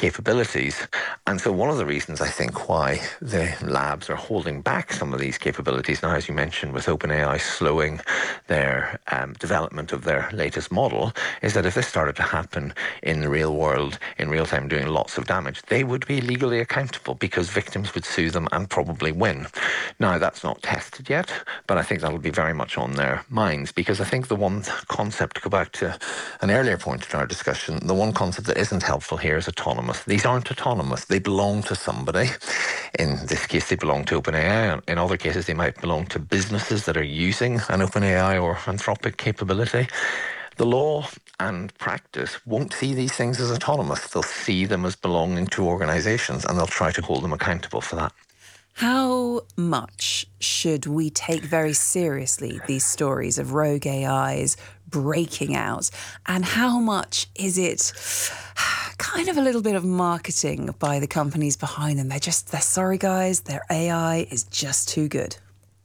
capabilities. And so one of the reasons I think why the labs are holding back some of these capabilities now, as you mentioned, with OpenAI slowing their development of their latest model, is that if this started to happen in the real world, in real time, doing lots of damage, they would be legally accountable because victims would sue them and probably win. Now, that's not tested yet, but I think that'll be very much on their minds, because I think the one concept, to go back to an earlier point in our discussion, the one concept that isn't helpful here is autonomous. These aren't autonomous. They belong to somebody. In this case, they belong to OpenAI. In other cases, they might belong to businesses that are using an OpenAI or Anthropic capability. The law and practice won't see these things as autonomous. They'll see them as belonging to organizations, and they'll try to hold them accountable for that. How much should we take very seriously these stories of rogue AIs breaking out? And how much is it kind of a little bit of marketing by the companies behind them? They're sorry, guys, their AI is just too good.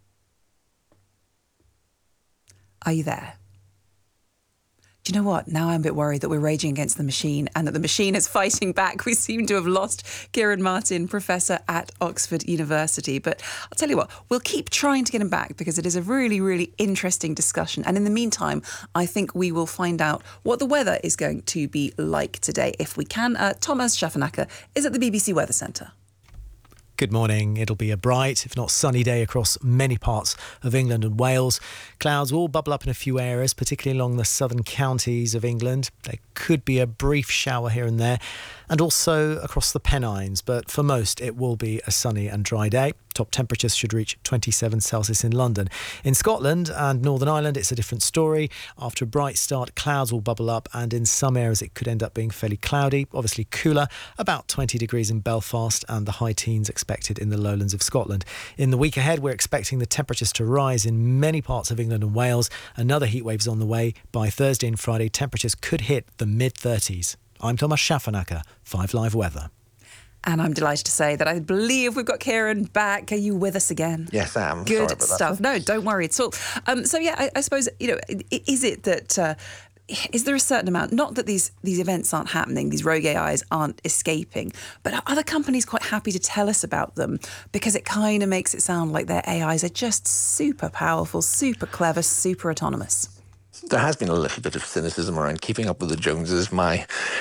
Are you there? Do you know what? Now I'm a bit worried that we're raging against the machine and that the machine is fighting back. We seem to have lost Kieran Martin, professor at Oxford University. But I'll tell you what, we'll keep trying to get him back because it is a really, really interesting discussion. And in the meantime, I think we will find out what the weather is going to be like today, if we can. Thomas Schaffenacker is at the BBC Weather Centre. Good morning. It'll be a bright, if not sunny day across many parts of England and Wales. Clouds will bubble up in a few areas, particularly along the southern counties of England. There could be a brief shower here and there, and also across the Pennines. But for most, it will be a sunny and dry day. Top temperatures should reach 27 Celsius in London. In Scotland and Northern Ireland, it's a different story. After a bright start, clouds will bubble up, and in some areas it could end up being fairly cloudy, obviously cooler, about 20 degrees in Belfast, and the high teens expected in the lowlands of Scotland. In the week ahead, we're expecting the temperatures to rise in many parts of England and Wales. Another heatwave's on the way. By Thursday and Friday, temperatures could hit the mid-30s. I'm Thomas Schaffenacker, 5 Live Weather. And I'm delighted to say that I believe we've got Kieran back. Are you with us again? Yes, I am. Good stuff. No, don't worry at all. I suppose, is it that... is there a certain amount, not that these events aren't happening, these rogue AIs aren't escaping, but are other companies quite happy to tell us about them because it kind of makes it sound like their AIs are just super powerful, super clever, super autonomous? There has been a little bit of cynicism around keeping up with the Joneses. My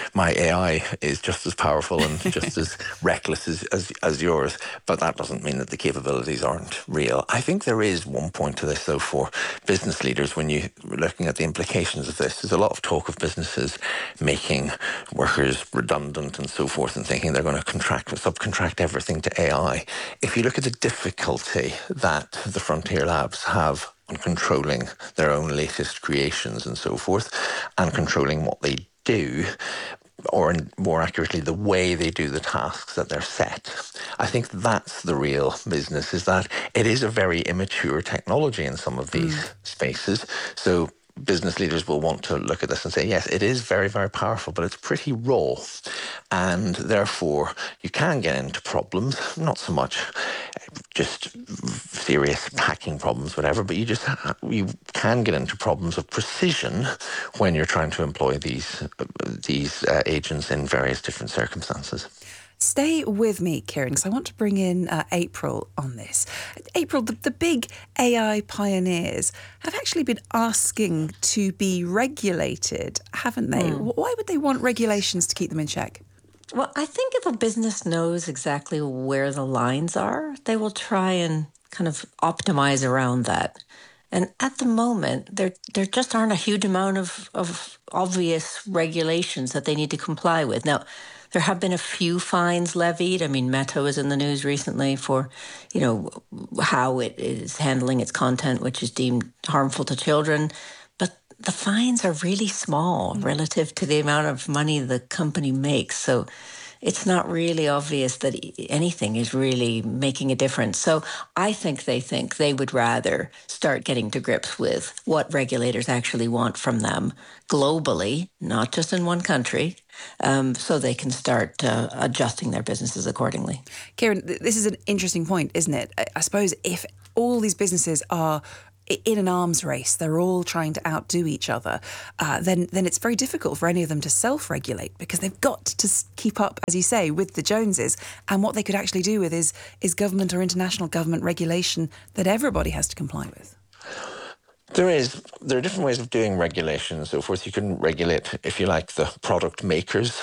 AI is just as powerful and just as reckless as yours, but that doesn't mean that the capabilities aren't real. I think there is one point to this, though, for business leaders when you're looking at the implications of this. There's a lot of talk of businesses making workers redundant and so forth and thinking they're going to subcontract everything to AI. If you look at the difficulty that the Frontier Labs have on controlling their own latest creations and so forth, and controlling what they do, or more accurately, the way they do the tasks that they're set. I think that's the real business, is that it is a very immature technology in some of these spaces. So business leaders will want to look at this and say, yes, it is very, very powerful, but it's pretty raw. And therefore, you can get into problems, not so much just serious hacking problems, whatever, but you can get into problems of precision when you're trying to employ these agents in various different circumstances. Stay with me, Kieran, because I want to bring in April on this. April, the big AI pioneers have actually been asking to be regulated, haven't they? Why would they want regulations to keep them in check? Well, I think if a business knows exactly where the lines are, they will try and kind of optimize around that. And at the moment, there just aren't a huge amount of obvious regulations that they need to comply with. Now, there have been a few fines levied. I mean, Meta was in the news recently for, how it is handling its content, which is deemed harmful to children. But the fines are really small relative to the amount of money the company makes. So it's not really obvious that anything is really making a difference. So I think they would rather start getting to grips with what regulators actually want from them globally, not just in one country, so they can start adjusting their businesses accordingly. Kieran, this is an interesting point, isn't it? I suppose if all these businesses are in an arms race, they're all trying to outdo each other, then it's very difficult for any of them to self-regulate, because they've got to keep up, as you say, with the Joneses. And what they could actually do with is government or international government regulation that everybody has to comply with. There are different ways of doing regulation and so forth. You can regulate, if you like, the product makers.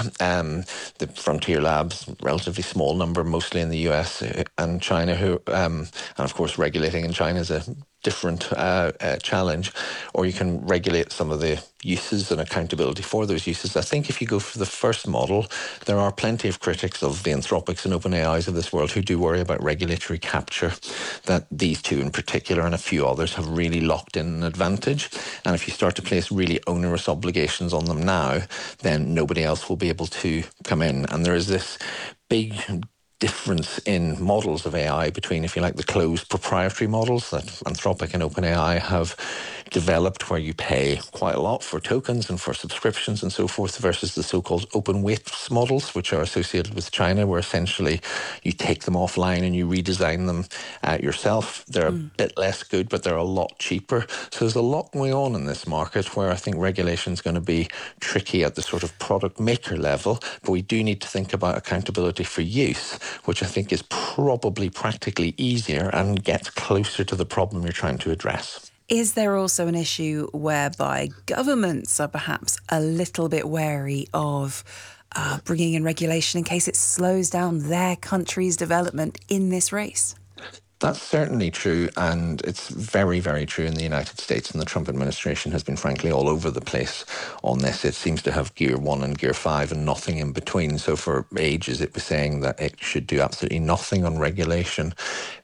The Frontier Labs, relatively small number, mostly in the US and China, who, and of course, regulating in China is a different challenge. Or you can regulate some of the uses and accountability for those uses. I think if you go for the first model, there are plenty of critics of the Anthropics and OpenAIs of this world who do worry about regulatory capture, that these two in particular and a few others have really locked in an advantage. And if you start to place really onerous obligations on them now, then nobody else will be able to come in. And there is this big difference in models of AI between, if you like, the closed proprietary models that Anthropic and OpenAI have developed, where you pay quite a lot for tokens and for subscriptions and so forth, versus the so-called open weights models, which are associated with China, where essentially you take them offline and you redesign them yourself. They're a bit less good, but they're a lot cheaper. So there's a lot going on in this market where I think regulation is going to be tricky at the sort of product maker level, but we do need to think about accountability for use, which I think is probably practically easier and gets closer to the problem you're trying to address. Is there also an issue whereby governments are perhaps a little bit wary of bringing in regulation in case it slows down their country's development in this race? That's certainly true, and it's very, very true in the United States, and the Trump administration has been, frankly, all over the place on this. It seems to have gear 1 and gear 5 and nothing in between. So for ages it was saying that it should do absolutely nothing on regulation,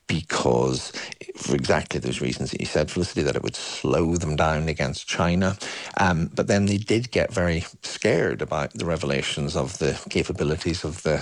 because for exactly those reasons that you said, Felicity, that it would slow them down against China. But then they did get very scared about the revelations of the capabilities of the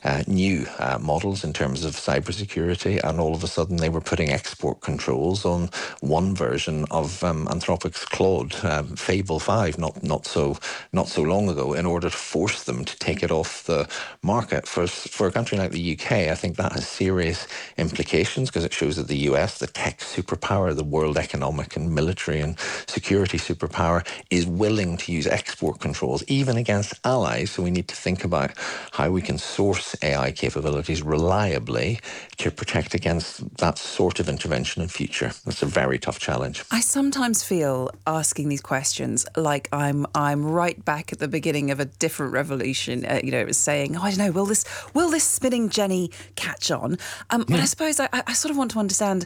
new models in terms of cybersecurity, and all of a sudden they were putting export controls on one version of Anthropic's Claude, Fable 5, not so long ago, in order to force them to take it off the market. For a country like the UK, I think that has serious implications, because it shows that the US, the tech superpower, the world economic and military and security superpower, is willing to use export controls, even against allies. So we need to think about how we can source AI capabilities reliably to protect against that sort of intervention in future. That's a very tough challenge. I sometimes feel, asking these questions, like I'm right back at the beginning of a different revolution. It was saying, I don't know, will this spinning jenny catch on? But I suppose I sort of want to understand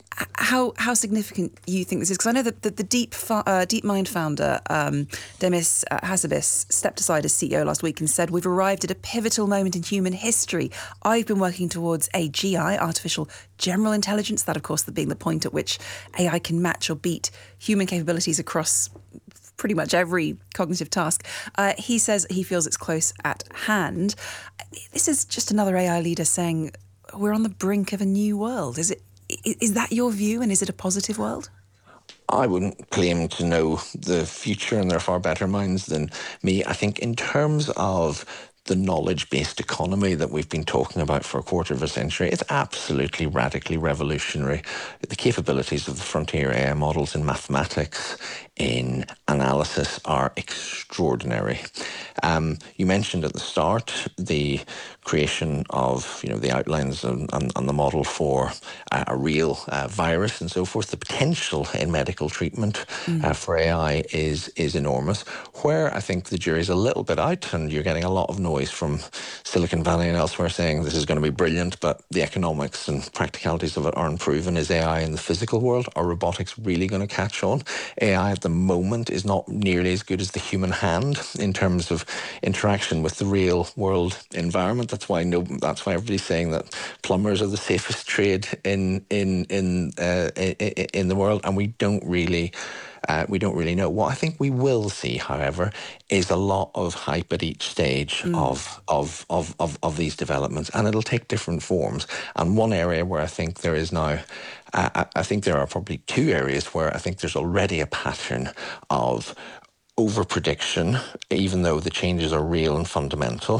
how significant you think this is, because I know that the DeepMind founder, Demis Hassabis, stepped aside as CEO last week and said, "We've arrived at a pivotal moment in human history. I've been working towards AGI, artificial general intelligence, that of course being the point at which AI can match or beat human capabilities across pretty much every cognitive task." He says he feels it's close at hand. This is just another AI leader saying we're on the brink of a new world. Is that your view, and is it a positive world? I wouldn't claim to know the future, and there are far better minds than me. I think in terms of the knowledge-based economy that we've been talking about for a quarter of a century, it's absolutely radically revolutionary. The capabilities of the frontier AI models in mathematics, in analysis, are extraordinary. You mentioned at the start the creation of the outlines and the model for a real virus and so forth. The potential in medical treatment for AI is enormous. Where I think the jury's a little bit out, and you're getting a lot of noise from Silicon Valley and elsewhere saying this is going to be brilliant, but the economics and practicalities of it aren't proven, is AI in the physical world. Are robotics really going to catch on? AI at the moment is not nearly as good as the human hand in terms of interaction with the real world environment. That's why everybody's saying that plumbers are the safest trade in the world, and we don't really know. What I think we will see, however, is a lot of hype at each stage of these developments, and it'll take different forms. And one area where I think there is now, I think there are probably two areas where I think there's already a pattern of over-prediction, even though the changes are real and fundamental,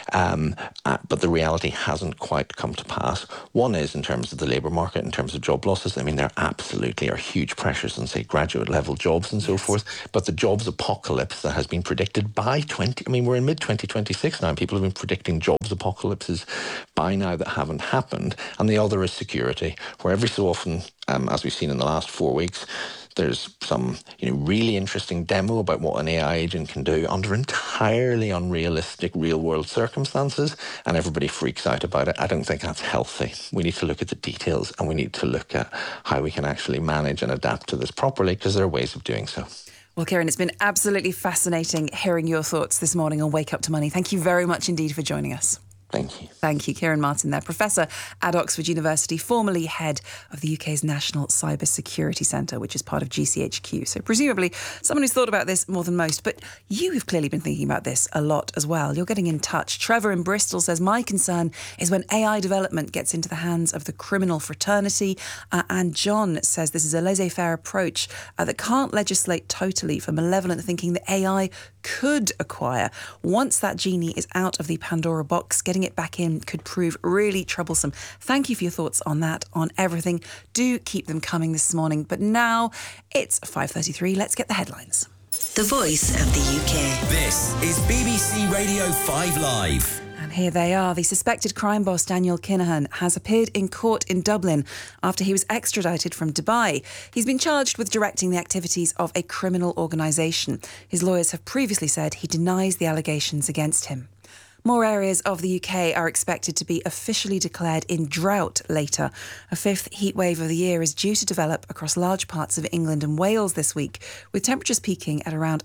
but the reality hasn't quite come to pass. One is in terms of the labour market, in terms of job losses. I mean, there absolutely are huge pressures on, say, graduate-level jobs and so forth, but the jobs apocalypse that has been predicted by we're in mid-2026 now, and people have been predicting jobs apocalypses by now that haven't happened. And the other is security, where every so often, as we've seen in the last 4 weeks, there's some really interesting demo about what an AI agent can do under entirely unrealistic real-world circumstances, and everybody freaks out about it. I don't think that's healthy. We need to look at the details, and we need to look at how we can actually manage and adapt to this properly, because there are ways of doing so. Well, Kieran, it's been absolutely fascinating hearing your thoughts this morning on Wake Up to Money. Thank you very much indeed for joining us. Thank you. Thank you, Kieran Martin there, Professor at Oxford University, formerly head of the UK's National Cyber Security Centre, which is part of GCHQ. So presumably someone who's thought about this more than most. But you have clearly been thinking about this a lot as well. You're getting in touch. Trevor in Bristol says, my concern is when AI development gets into the hands of the criminal fraternity. And John says this is a laissez-faire approach that can't legislate totally for malevolent thinking that AI could acquire. Once that genie is out of the Pandora box, getting it back in could prove really troublesome. Thank you for your thoughts on that, on everything. Do keep them coming this morning. But now it's 5:33. Let's get the headlines. The Voice of the UK. This is BBC Radio 5 Live. And here they are. The suspected crime boss Daniel Kinahan has appeared in court in Dublin after he was extradited from Dubai. He's been charged with directing the activities of a criminal organisation. His lawyers have previously said he denies the allegations against him. More areas of the UK are expected to be officially declared in drought later. A fifth heatwave of the year is due to develop across large parts of England and Wales this week, with temperatures peaking at around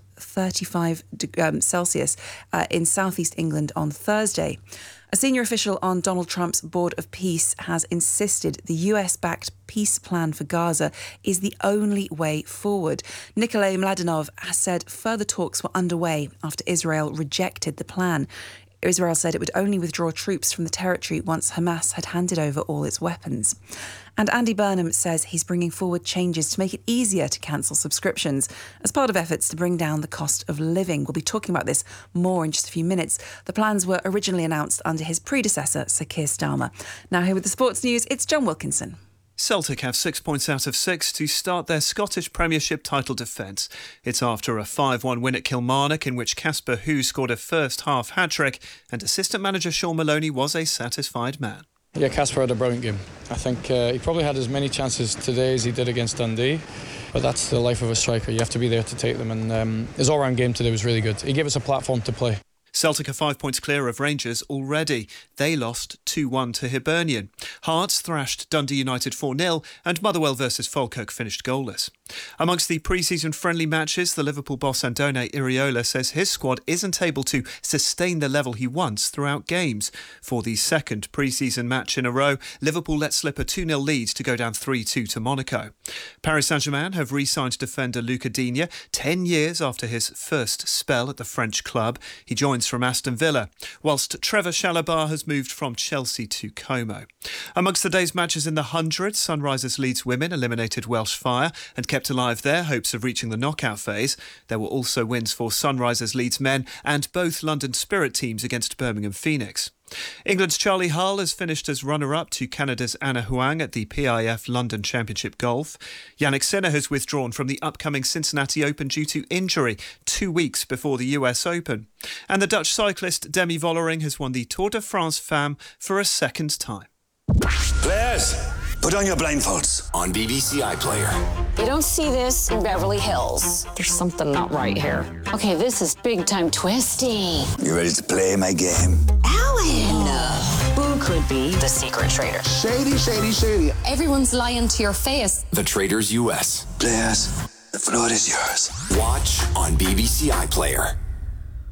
35 Celsius in southeast England on Thursday. A senior official on Donald Trump's Board of Peace has insisted the US-backed peace plan for Gaza is the only way forward. Nikolai Mladenov has said further talks were underway after Israel rejected the plan. Israel said it would only withdraw troops from the territory once Hamas had handed over all its weapons. And Andy Burnham says he's bringing forward changes to make it easier to cancel subscriptions as part of efforts to bring down the cost of living. We'll be talking about this more in just a few minutes. The plans were originally announced under his predecessor, Sir Keir Starmer. Now here with the sports news, it's John Wilkinson. Celtic have 6 points out of 6 to start their Scottish Premiership title defence. It's after a 5-1 win at Kilmarnock, in which Casper Hu scored a first-half hat-trick, and assistant manager Sean Maloney was a satisfied man. Yeah, Casper had a brilliant game. I think he probably had as many chances today as he did against Dundee, but that's the life of a striker. You have to be there to take them, and his all-round game today was really good. He gave us a platform to play. Celtic are 5 points clear of Rangers already. They lost 2-1 to Hibernian. Hearts thrashed Dundee United 4-0 and Motherwell versus Falkirk finished goalless. Amongst the pre-season friendly matches, the Liverpool boss Andone Iraola says his squad isn't able to sustain the level he wants throughout games. For the second pre-season match in a row, Liverpool let slip a 2-0 lead to go down 3-2 to Monaco. Paris Saint-Germain have re-signed defender Luca Digne 10 years after his first spell at the French club. He joins from Aston Villa, whilst Trevor Chalobah has moved from Chelsea to Como. Amongst the day's matches in the 100, Sunrisers Leeds women eliminated Welsh Fire and kept alive their hopes of reaching the knockout phase. There were also wins for Sunrisers Leeds men and both London Spirit teams against Birmingham Phoenix. England's Charlie Hull has finished as runner-up to Canada's Anna Huang at the PIF London Championship Golf. Yannick Sinner has withdrawn from the upcoming Cincinnati Open due to injury 2 weeks before the US Open. And the Dutch cyclist Demi Vollering has won the Tour de France Femmes for a second time. Players, put on your blindfolds on BBC iPlayer. You don't see this in Beverly Hills. There's something not right here. Okay, this is big time twisty. You ready to play my game? Alan! Who could be the secret traitor? Shady, shady, shady. Everyone's lying to your face. The Traitors US. Players, the floor is yours. Watch on BBC iPlayer.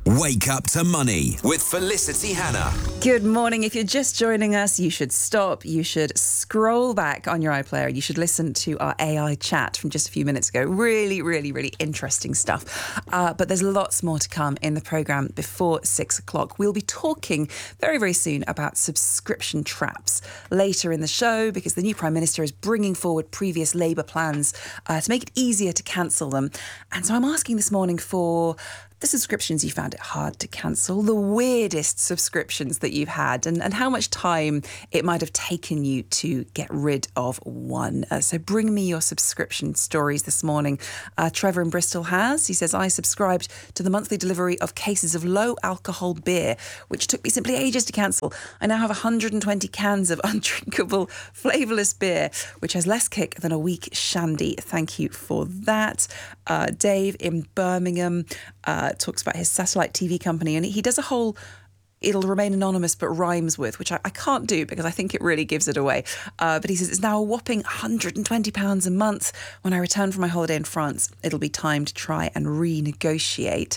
Wake Up to Money with Felicity Hannah. Good morning. If you're just joining us, you should stop. You should scroll back on your iPlayer. You should listen to our AI chat from just a few minutes ago. Really, really, really interesting stuff. But there's lots more to come in the programme before 6 o'clock. We'll be talking very, very soon about subscription traps later in the show, because the new Prime Minister is bringing forward previous Labour plans to make it easier to cancel them. And so I'm asking this morning for the subscriptions you found it hard to cancel, the weirdest subscriptions that you've had, and how much time it might have taken you to get rid of one. So bring me your subscription stories this morning. Trevor in Bristol has. He says, I subscribed to the monthly delivery of cases of low alcohol beer, which took me simply ages to cancel. I now have 120 cans of undrinkable, flavourless beer, which has less kick than a weak shandy. Thank you for that. Dave in Birmingham talks about his satellite TV company, and he does a whole it'll remain anonymous but rhymes with, which I can't do because I think it really gives it away. But he says it's now a whopping £120 a month. When I return from my holiday in France, it'll be time to try and renegotiate.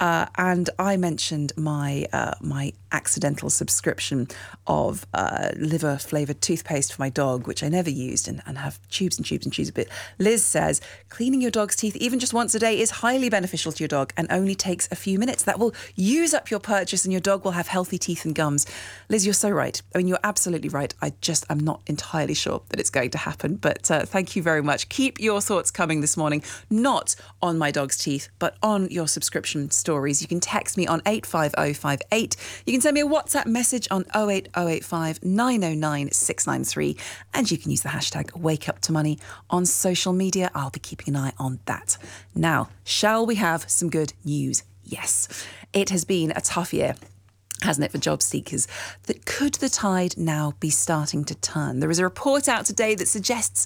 And I mentioned my accidental subscription of liver-flavoured toothpaste for my dog, which I never used, and have tubes and tubes and tubes of it. Liz says, cleaning your dog's teeth even just once a day is highly beneficial to your dog and only takes a few minutes. That will use up your purchase and your dog will have healthy teeth and gums. Liz, you're so right. I mean, you're absolutely right. I'm not entirely sure that it's going to happen, but thank you very much. Keep your thoughts coming this morning, not on my dog's teeth, but on your subscription stories. You can text me on 85058. You can send me a WhatsApp message on 08085 909 693, and you can use the hashtag WakeUpToMoney on social media. I'll be keeping an eye on that. Now, shall we have some good news? Yes. It has been a tough year, hasn't it, for job seekers? Could the tide now be starting to turn? There is a report out today that suggests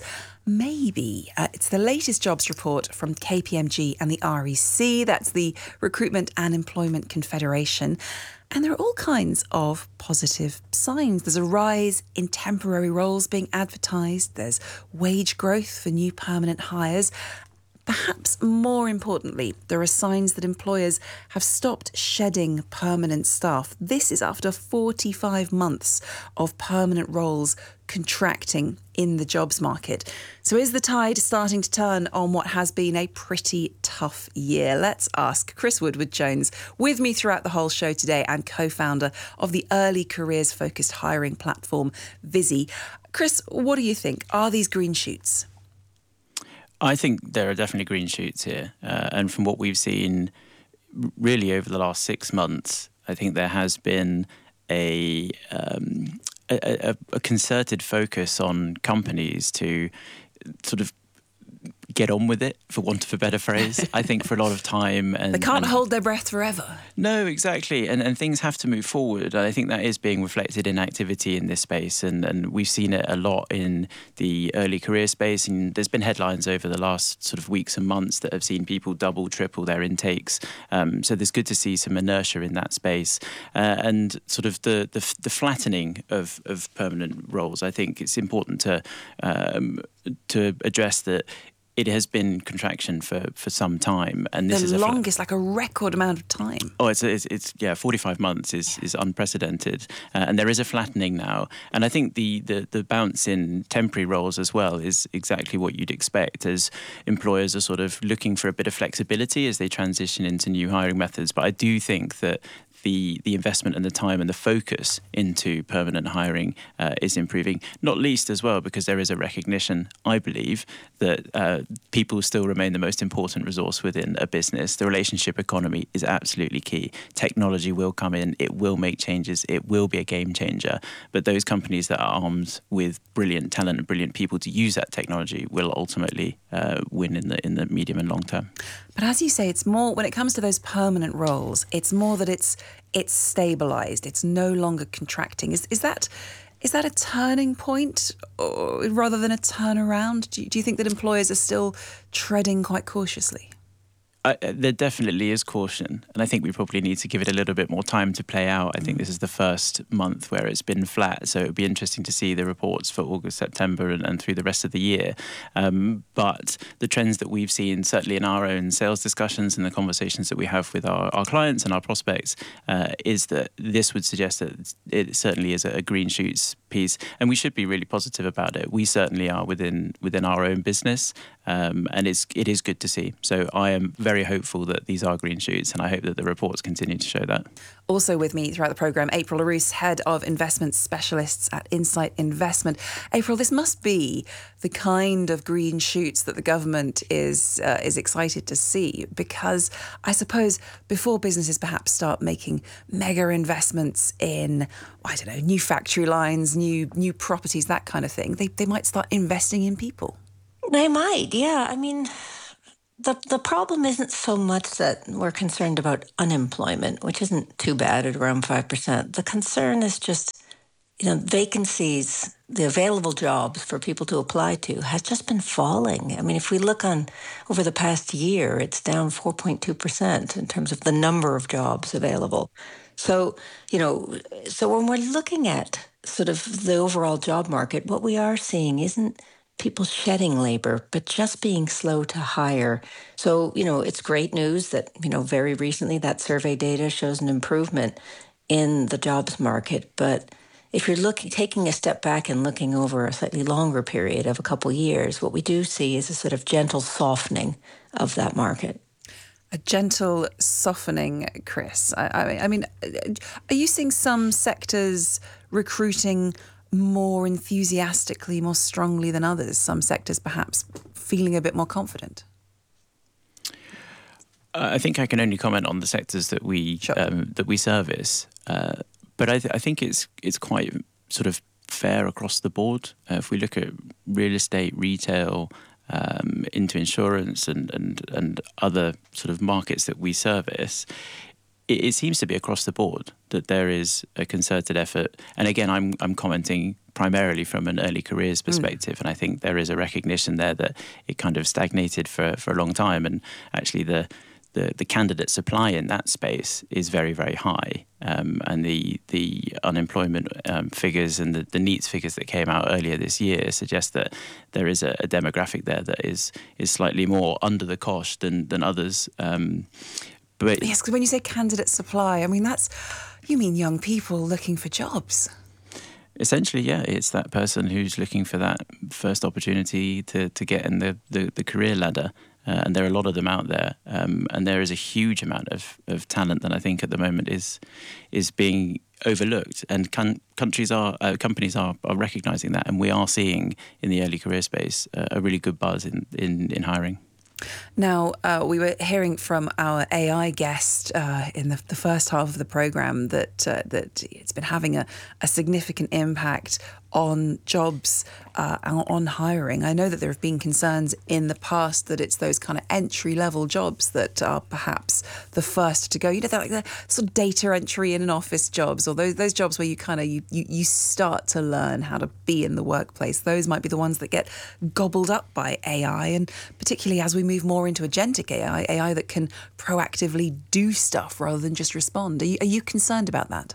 maybe. It's the latest jobs report from KPMG and the REC. That's the Recruitment and Employment Confederation. And there are all kinds of positive signs. There's a rise in temporary roles being advertised. There's wage growth for new permanent hires. Perhaps more importantly, there are signs that employers have stopped shedding permanent staff. This is after 45 months of permanent roles contracting in the jobs market. So is the tide starting to turn on what has been a pretty tough year? Let's ask Chris Woodward-Jones, with me throughout the whole show today and co-founder of the early careers focused hiring platform Visy. Chris, what do you think? Are these green shoots? I think there are definitely green shoots here. And from what we've seen really over the last 6 months, I think there has been a concerted focus on companies to sort of get on with it, for want of a better phrase. I think for a lot of time. They can't hold their breath forever. No, exactly. And things have to move forward. I think that is being reflected in activity in this space. And we've seen it a lot in the early career space. And there's been headlines over the last sort of weeks and months that have seen people double, triple their intakes. So there's good to see some inertia in that space. And sort of the flattening of permanent roles. I think it's important to address that it has been contraction for some time, and this is the longest, like a record amount of time. Oh, it's 45 months is unprecedented, and there is a flattening now. And I think the bounce in temporary roles as well is exactly what you'd expect, as employers are sort of looking for a bit of flexibility as they transition into new hiring methods. But I do think that the investment and the time and the focus into permanent hiring is improving, not least as well because there is a recognition, I believe, that people still remain the most important resource within a business. The relationship economy is absolutely key. Technology will come in, it will make changes, it will be a game changer, but those companies that are armed with brilliant talent and brilliant people to use that technology will ultimately win in the medium and long term. But as you say, it's more, when it comes to those permanent roles, it's more that it's stabilised, it's no longer contracting. Is that a turning point, or rather than a turnaround? Do you think that employers are still treading quite cautiously? There definitely is caution, and I think we probably need to give it a little bit more time to play out. I think this is the first month where it's been flat, so it would be interesting to see the reports for August, September, and through the rest of the year. But the trends that we've seen, certainly in our own sales discussions and the conversations that we have with our clients and our prospects, is that this would suggest that it certainly is a green shoots piece, and we should be really positive about it. We certainly are within our own business, and it is good to see. So I am very hopeful that these are green shoots, and I hope that the reports continue to show that. Also with me throughout the programme, April Larousse, Head of Investment Specialists at Insight Investment. April, this must be the kind of green shoots that the government is excited to see, because I suppose before businesses perhaps start making mega investments in, I don't know, new factory lines, new properties, that kind of thing, they might start investing in people. They might, yeah. I mean, the problem isn't so much that we're concerned about unemployment, which isn't too bad at around 5%. The concern is just, vacancies, the available jobs for people to apply to has just been falling. I mean, if we look on over the past year, it's down 4.2% in terms of the number of jobs available. So, so when we're looking at sort of the overall job market, what we are seeing isn't people shedding labor, but just being slow to hire. So, it's great news that, very recently that survey data shows an improvement in the jobs market. But if you're taking a step back and looking over a slightly longer period of a couple years, what we do see is a sort of gentle softening of that market. A gentle softening, Chris. I mean, are you seeing some sectors recruiting more enthusiastically, more strongly than others? Some sectors perhaps feeling a bit more confident? I think I can only comment on the sectors that we service, but I think it's quite sort of fair across the board. If we look at real estate, retail, into insurance and other sort of markets that we service, it seems to be across the board that there is a concerted effort. And again, I'm commenting primarily from an early careers perspective, and I think there is a recognition there that it kind of stagnated for a long time, and actually the candidate supply in that space is very, very high, and the unemployment figures and the NEETs figures that came out earlier this year suggest that there is a demographic there that is slightly more under the cosh than others. But yes, because when you say candidate supply, I mean you mean young people looking for jobs. Essentially, yeah, it's that person who's looking for that first opportunity to get in the career ladder. And there are a lot of them out there, and there is a huge amount of talent that I think at the moment is being overlooked, and companies are recognising that, and we are seeing in the early career space a really good buzz in hiring. Now, we were hearing from our AI guest in the first half of the programme that it's been having a significant impact on jobs, on hiring. I know that there have been concerns in the past that it's those kind of entry-level jobs that are perhaps the first to go. They're like the sort of data entry in an office jobs, or those jobs where you kind of you start to learn how to be in the workplace. Those might be the ones that get gobbled up by AI, and particularly as we move more into agentic AI that can proactively do stuff rather than just respond. Are you concerned about that?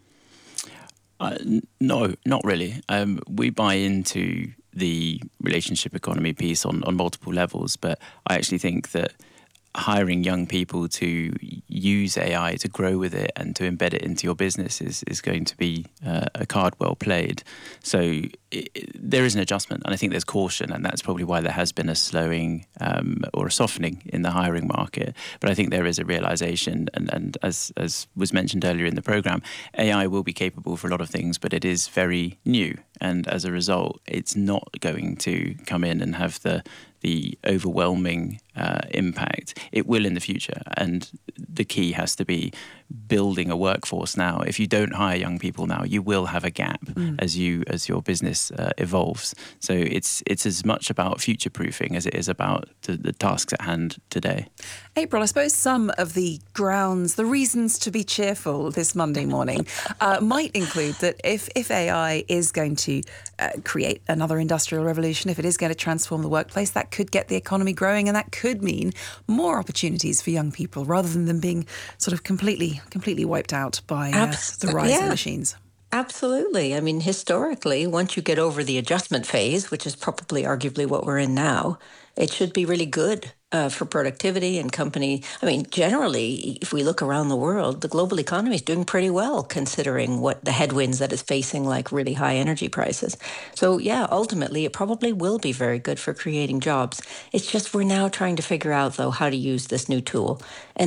No, not really. We buy into the relationship economy piece on multiple levels, but I actually think that hiring young people to use AI, to grow with it and to embed it into your business is going to be a card well played. So there is an adjustment, and I think there's caution, and that's probably why there has been a slowing or a softening in the hiring market. But I think there is a realization, and as was mentioned earlier in the program, AI will be capable for a lot of things, but it is very new, and as a result, it's not going to come in and have the overwhelming impact. It will in the future, and the key has to be building a workforce now. If you don't hire young people now, you will have a gap as your business business evolves. So it's as much about future-proofing as it is about the tasks at hand today. April, I suppose some of the grounds, the reasons to be cheerful this Monday morning might include that if AI is going to create another industrial revolution, if it is going to transform the workplace, that could get the economy growing, and that could mean more opportunities for young people rather than them being sort of completely wiped out by the rise of machines. Absolutely. I mean, historically, once you get over the adjustment phase, which is probably arguably what we're in now, it should be really good for productivity and company. I mean, generally, if we look around the world, the global economy is doing pretty well considering what the headwinds that it's facing, like really high energy prices. So yeah, ultimately, it probably will be very good for creating jobs. It's just we're now trying to figure out, though, how to use this new tool.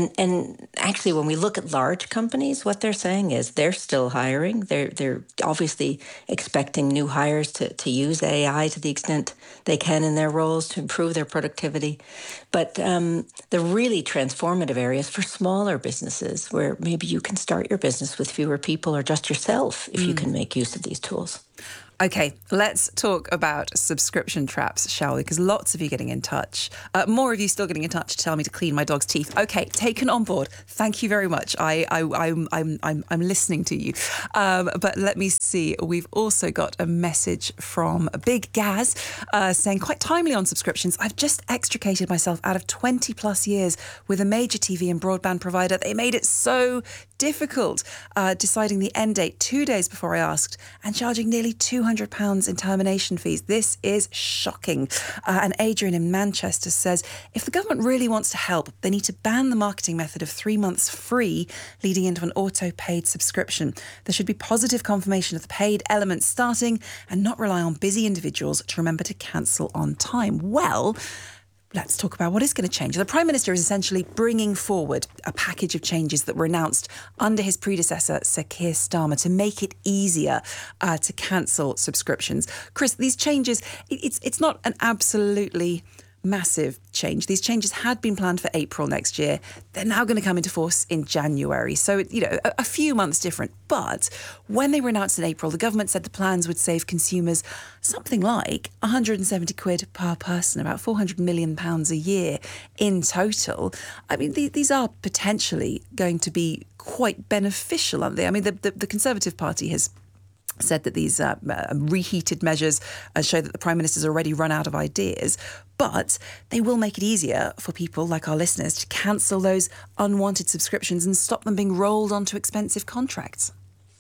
And actually, when we look at large companies, what they're saying is they're still hiring. They're obviously expecting new hires to use AI to the extent they can in their roles to improve their productivity. But the really transformative areas for smaller businesses where maybe you can start your business with fewer people or just yourself if you can make use of these tools. Okay, let's talk about subscription traps, shall we? Because lots of you getting in touch. More of you still getting in touch to tell me to clean my dog's teeth. Okay, taken on board. Thank you very much. I'm listening to you. But let me see. We've also got a message from Big Gaz saying, quite timely on subscriptions. I've just extricated myself out of 20 plus years with a major TV and broadband provider. They made it so difficult deciding the end date 2 days before I asked and charging nearly £200 in termination fees. This is shocking. And Adrian in Manchester says, if the government really wants to help, they need to ban the marketing method of 3 months free leading into an auto-paid subscription. There should be positive confirmation of the paid elements starting and not rely on busy individuals to remember to cancel on time. Well, let's talk about what is going to change. The Prime Minister is essentially bringing forward a package of changes that were announced under his predecessor, Sir Keir Starmer, to make it easier to cancel subscriptions. Chris, these changes, it's not an absolutely massive change. These changes had been planned for April next year. They're now going to come into force in January. So, a few months different. But when they were announced in April, the government said the plans would save consumers something like 170 quid per person, about £400 million a year in total. I mean, these are potentially going to be quite beneficial, aren't they? I mean, the Conservative Party has said that these reheated measures show that the Prime Minister's already run out of ideas, but they will make it easier for people like our listeners to cancel those unwanted subscriptions and stop them being rolled onto expensive contracts.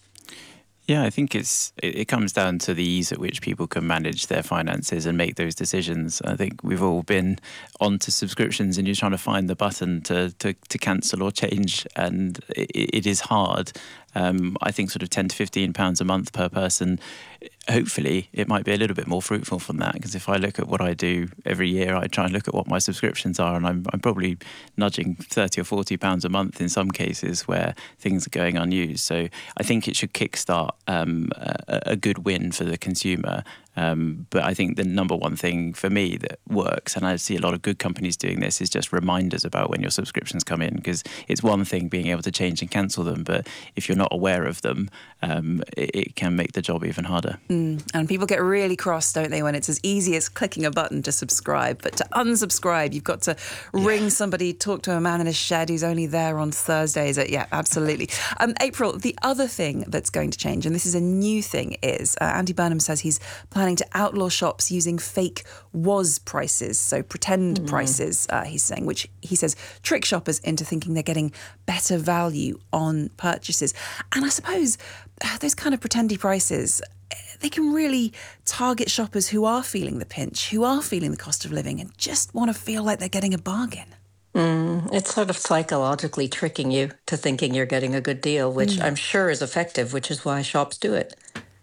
Yeah, I think it comes down to the ease at which people can manage their finances and make those decisions. I think we've all been onto subscriptions and you're trying to find the button to cancel or change, and it is hard. I think sort of £10 to £15 a month per person. Hopefully, it might be a little bit more fruitful from that, because if I look at what I do every year, I try and look at what my subscriptions are, and I'm probably nudging £30 or £40 a month in some cases where things are going unused. So I think it should kickstart a good win for the consumer. But I think the number one thing for me that works, and I see a lot of good companies doing this, is just reminders about when your subscriptions come in, because it's one thing being able to change and cancel them, but if you're not aware of them, it can make the job even harder. And people get really cross, don't they, when it's as easy as clicking a button to subscribe, but to unsubscribe, you've got to ring somebody, talk to a man in a shed who's only there on Thursdays. Yeah, absolutely. April, the other thing that's going to change, and this is a new thing, is Andy Burnham says he's planning to outlaw shops using fake WOS prices, so pretend prices, he's saying, which he says trick shoppers into thinking they're getting better value on purchases. And I suppose those kind of pretendy prices, they can really target shoppers who are feeling the pinch, who are feeling the cost of living and just want to feel like they're getting a bargain. It's sort of psychologically tricking you to thinking you're getting a good deal, which I'm sure is effective, which is why shops do it.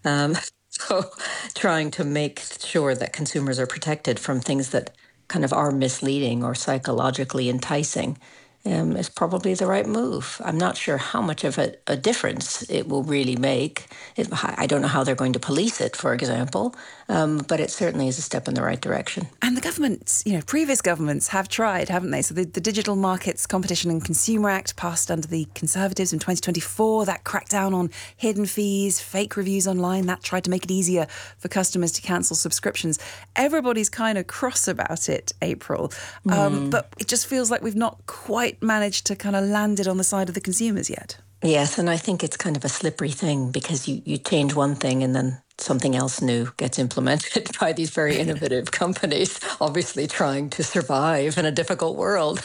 So trying to make sure that consumers are protected from things that kind of are misleading or psychologically enticing. is probably the right move. I'm not sure how much of a difference it will really make. I don't know how they're going to police it, for example, but it certainly is a step in the right direction. And the government, previous governments have tried, haven't they? So the Digital Markets Competition and Consumer Act passed under the Conservatives in 2024. That cracked down on hidden fees, fake reviews online. That tried to make it easier for customers to cancel subscriptions. Everybody's kind of cross about it, April. But it just feels like we've not quite managed to kind of land it on the side of the consumers yet. Yes, and I think it's kind of a slippery thing because you change one thing and then something else new gets implemented by these very innovative companies, obviously trying to survive in a difficult world.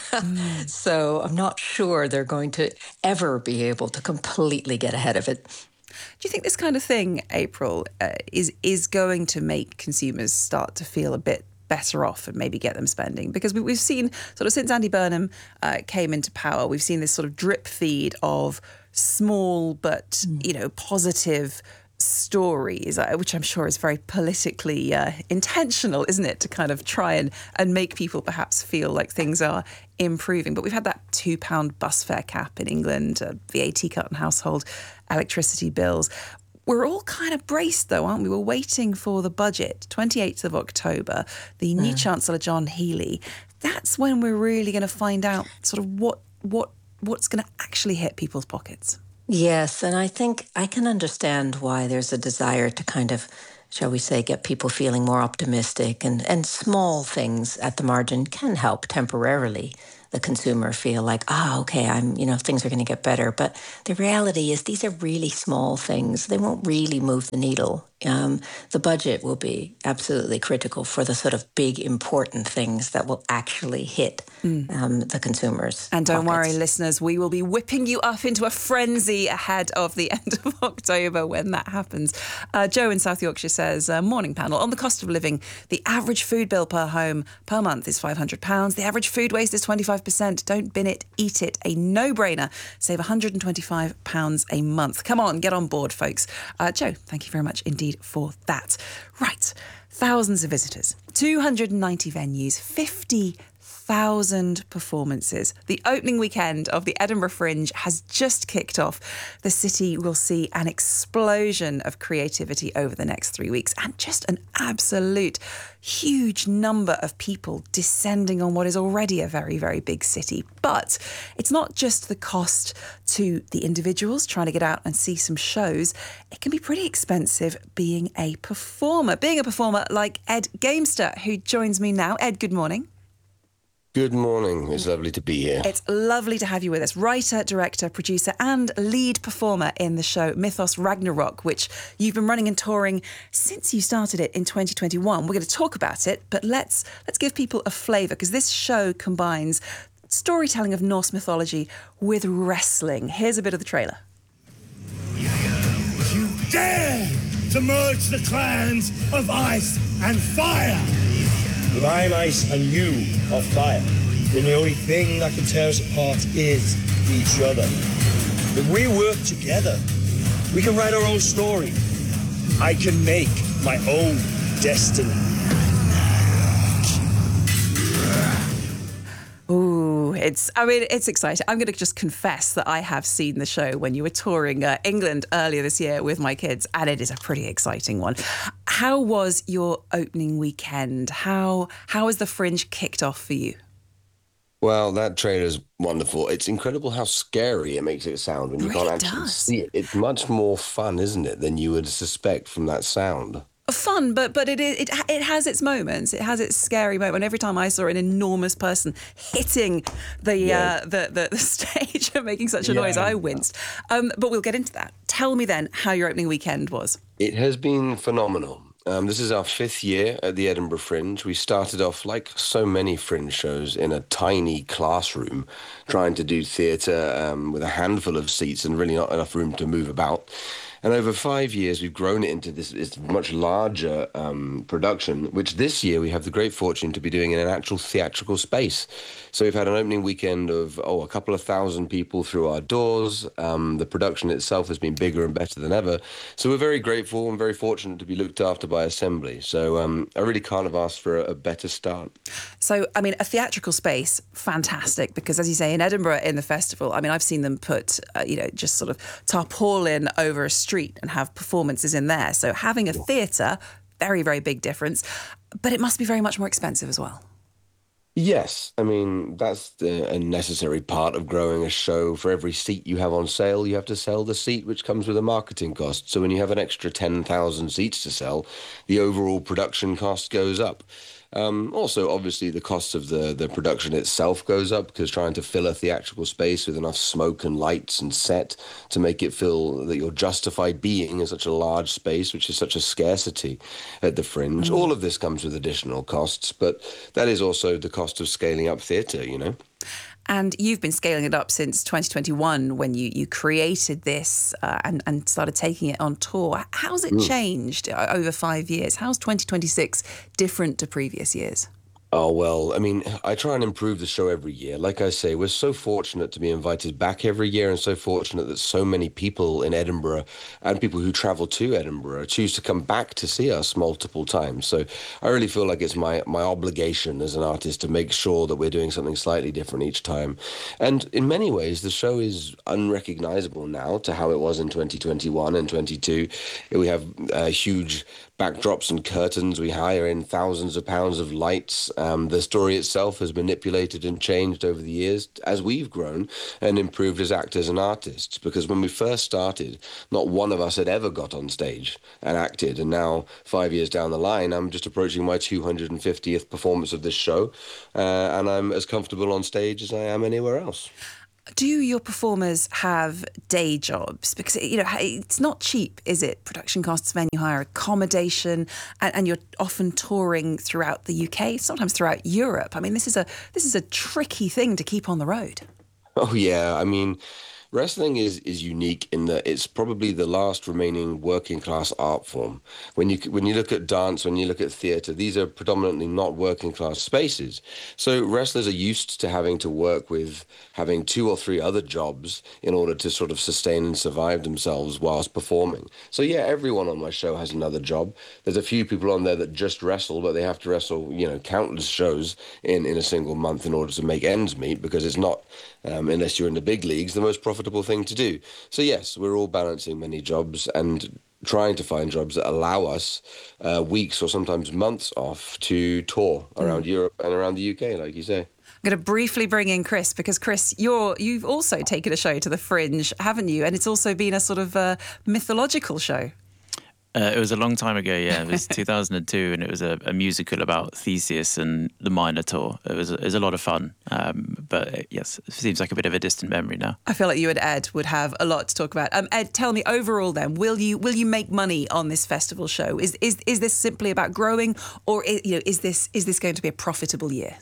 So I'm not sure they're going to ever be able to completely get ahead of it. Do you think this kind of thing, April, is going to make consumers start to feel a bit better off and maybe get them spending? Because we've seen sort of since Andy Burnham came into power, we've seen this sort of drip feed of small but, positive stories, which I'm sure is very politically intentional, isn't it, to kind of try and make people perhaps feel like things are improving. But we've had that £2 bus fare cap in England, VAT cut on household electricity bills. We're all kind of braced, though, aren't we? We're waiting for the budget, 28th of October, the new Chancellor John Healey. That's when we're really going to find out sort of what's going to actually hit people's pockets. Yes, and I think I can understand why there's a desire to kind of, shall we say, get people feeling more optimistic, and small things at the margin can help temporarily the consumer feel like, okay, things are going to get better. But the reality is these are really small things. They won't really move the needle. The budget will be absolutely critical for the sort of big, important things that will actually hit the consumers. And don't worry, listeners, we will be whipping you up into a frenzy ahead of the end of October when that happens. Joe in South Yorkshire says, morning panel, on the cost of living, the average food bill per home per month is £500. The average food waste is 25%. Don't bin it, eat it. A no-brainer. Save £125 a month. Come on, get on board, folks. Joe, thank you very much indeed for that. Right, thousands of visitors, 290 venues, 50,000 performances. The opening weekend of the Edinburgh Fringe has just kicked off. The city will see an explosion of creativity over the next 3 weeks and just an absolute huge number of people descending on what is already a very, very big city. But it's not just the cost to the individuals trying to get out and see some shows. It can be pretty expensive being a performer. Being a performer like Ed Gamester, who joins me now. Ed, good morning. Good morning. It's lovely to be here. It's lovely to have you with us. Writer, director, producer and lead performer in the show Mythos Ragnarok, which you've been running and touring since you started it in 2021. We're going to talk about it, but let's give people a flavour, because this show combines storytelling of Norse mythology with wrestling. Here's a bit of the trailer. You dare to merge the clans of ice and fire! If I'm ice and you are fire, then the only thing that can tear us apart is each other. If we work together, we can write our own story. I can make my own destiny. Ooh, it's exciting. I'm going to just confess that I have seen the show when you were touring England earlier this year with my kids, and it is a pretty exciting one. How was your opening weekend? How has the Fringe kicked off for you? Well, that trailer's wonderful. It's incredible how scary it makes it sound when you can't actually see it. It's much more fun, isn't it, than you would suspect from that sound. Fun, but it has its moments. It has its scary moment. Every time I saw an enormous person hitting the stage and making such a noise, I winced. But we'll get into that. Tell me then how your opening weekend was. It has been phenomenal. This is our 5th year at the Edinburgh Fringe. We started off, like so many Fringe shows, in a tiny classroom, trying to do theatre with a handful of seats and really not enough room to move about. And over 5 years, we've grown it into this much larger production, which this year we have the great fortune to be doing in an actual theatrical space. So we've had an opening weekend of, a couple of thousand people through our doors. The production itself has been bigger and better than ever. So we're very grateful and very fortunate to be looked after by Assembly. So I really can't have asked for a better start. So, I mean, a theatrical space, fantastic, because as you say, in Edinburgh, in the festival, I mean, I've seen them put, just sort of tarpaulin over a street and have performances in there. So having a theatre, very, very big difference. But it must be very much more expensive as well. Yes, I mean, that's a necessary part of growing a show. For every seat you have on sale, you have to sell the seat, which comes with a marketing cost. So when you have an extra 10,000 seats to sell, the overall production cost goes up. Also, obviously, the cost of the production itself goes up because trying to fill a theatrical space with enough smoke and lights and set to make it feel that you're justified being in such a large space, which is such a scarcity at the Fringe. All of this comes with additional costs, but that is also the cost of scaling up theatre, And you've been scaling it up since 2021 when you created this and started taking it on tour. How's it changed over 5 years? How's 2026 different to previous years? Oh, well, I mean, I try and improve the show every year. Like I say, we're so fortunate to be invited back every year and so fortunate that so many people in Edinburgh and people who travel to Edinburgh choose to come back to see us multiple times. So I really feel like it's my obligation as an artist to make sure that we're doing something slightly different each time. And in many ways, the show is unrecognizable now to how it was in 2021 and 22. We have huge backdrops and curtains. We hire in thousands of pounds of lights. The story itself has manipulated and changed over the years as we've grown and improved as actors and artists. Because when we first started, not one of us had ever got on stage and acted. And now, 5 years down the line, I'm just approaching my 250th performance of this show. And I'm as comfortable on stage as I am anywhere else. Do your performers have day jobs? Because, it's not cheap, is it? Production costs, venue hire, accommodation, and you're often touring throughout the UK, sometimes throughout Europe. I mean, this is a tricky thing to keep on the road. Oh, yeah. I mean, wrestling is unique in that it's probably the last remaining working class art form. When you look at dance, when you look at theatre, these are predominantly not working class spaces. So wrestlers are used to having to work with having 2 or 3 other jobs in order to sort of sustain and survive themselves whilst performing. So yeah, everyone on my show has another job. There's a few people on there that just wrestle, but they have to wrestle, countless shows in a single month in order to make ends meet, because it's not, unless you're in the big leagues, the most profitable thing to do. So yes, we're all balancing many jobs and trying to find jobs that allow us weeks or sometimes months off to tour around Europe and around the UK, like you say. I'm going to briefly bring in Chris, because Chris, you've also taken a show to the Fringe, haven't you? And it's also been a sort of mythological show. It was a long time ago, yeah. It was 2002, and it was a musical about Theseus and the Minotaur. It was a lot of fun, but yes, it seems like a bit of a distant memory now. I feel like you and Ed would have a lot to talk about. Ed, tell me overall then, will you make money on this festival show? Is this simply about growing, or is this going to be a profitable year?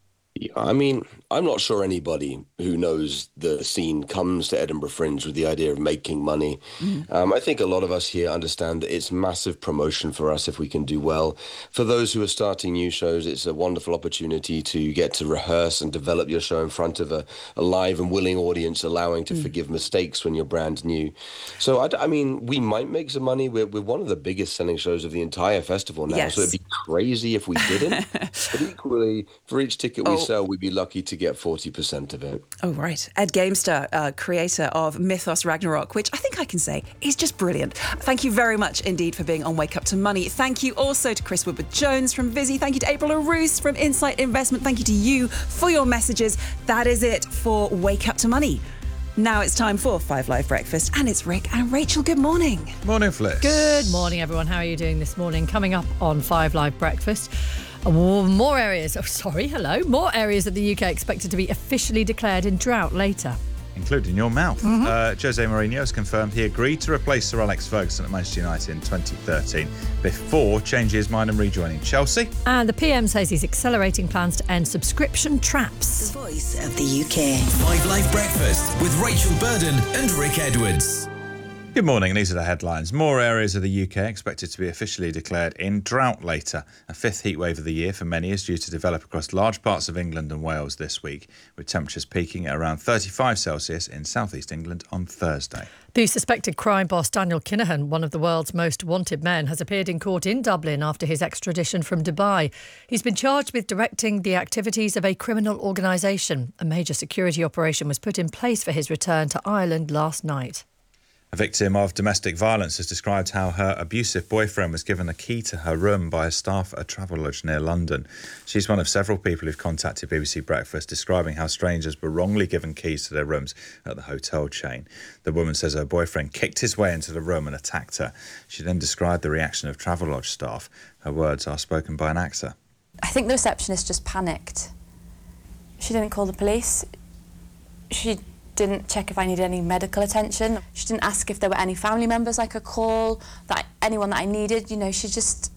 I mean, I'm not sure anybody who knows the scene comes to Edinburgh Fringe with the idea of making money. I think a lot of us here understand that it's massive promotion for us if we can do well. For those who are starting new shows, it's a wonderful opportunity to get to rehearse and develop your show in front of a live and willing audience, allowing to forgive mistakes when you're brand new. So, I mean, we might make some money. We're one of the biggest selling shows of the entire festival now, so it'd be crazy if we didn't. But equally, for each ticket we sell, we'd be lucky to get 40% of it. Oh, right. Ed Gamester, creator of Mythos Ragnarok, which I think I can say is just brilliant. Thank you very much indeed for being on Wake Up to Money. Thank you also to Chris Woodward-Jones from Vizzy. Thank you to April LaRousse from Insight Investment. Thank you to you for your messages. That is it for Wake Up to Money. Now it's time for 5 Live Breakfast, and it's Rick and Rachel. Good morning. Morning, Fliss. Good morning, everyone. How are you doing this morning? Coming up on 5 Live Breakfast, more areas of the UK expected to be officially declared in drought later. Including your mouth. Jose Mourinho has confirmed he agreed to replace Sir Alex Ferguson at Manchester United in 2013 before changing his mind and rejoining Chelsea. And the PM says he's accelerating plans to end subscription traps. The voice of the UK. 5 Live Breakfast with Rachel Burden and Rick Edwards. Good morning. These are the headlines. More areas of the UK expected to be officially declared in drought later. A fifth heatwave of the year for many is due to develop across large parts of England and Wales this week, with temperatures peaking at around 35 Celsius in southeast England on Thursday. The suspected crime boss Daniel Kinahan, one of the world's most wanted men, has appeared in court in Dublin after his extradition from Dubai. He's been charged with directing the activities of a criminal organisation. A major security operation was put in place for his return to Ireland last night. A victim of domestic violence has described how her abusive boyfriend was given a key to her room by a staff at a Travelodge near London. She's one of several people who've contacted BBC Breakfast describing how strangers were wrongly given keys to their rooms at the hotel chain. The woman says her boyfriend kicked his way into the room and attacked her. She then described the reaction of Travelodge staff. Her words are spoken by an actor. I think the receptionist just panicked. She didn't call the police. She didn't check if I needed any medical attention. She didn't ask if there were any family members I could call, anyone that I needed. You know, she just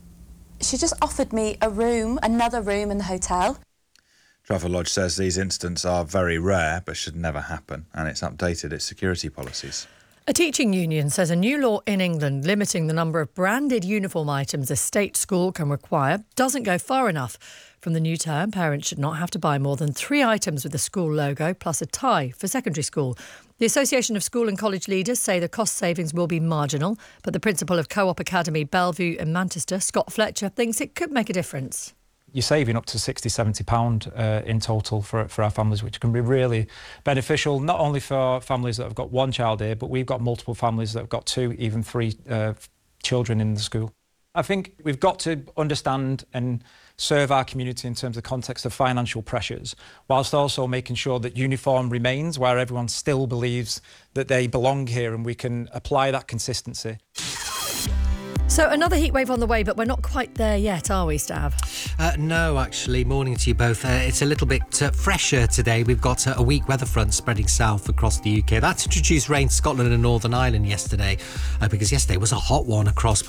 offered me a room, another room in the hotel. Travelodge says these incidents are very rare but should never happen, and it's updated its security policies. A teaching union says a new law in England limiting the number of branded uniform items a state school can require doesn't go far enough. From the new term, parents should not have to buy more than 3 items with the school logo plus a tie for secondary school. The Association of School and College Leaders say the cost savings will be marginal, but the principal of Co-op Academy Bellevue in Manchester, Scott Fletcher, thinks it could make a difference. You're saving up to £60-70 in total for our families, which can be really beneficial, not only for families that have got one child here, but we've got multiple families that have got 2, even 3 children in the school. I think we've got to understand and serve our community in terms of the context of financial pressures, whilst also making sure that uniform remains where everyone still believes that they belong here and we can apply that consistency. So another heatwave on the way, but we're not quite there yet, are we, Stav? No, actually. Morning to you both. It's a little bit fresher today. We've got a weak weather front spreading south across the UK. That's introduced rain to Scotland and Northern Ireland yesterday, because yesterday was a hot one across